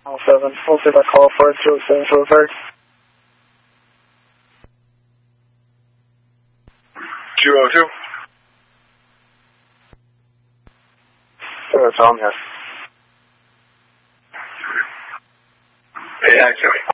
7. We'll see if I call for it to ascend to repair. 202. Tom here. Yeah, actually.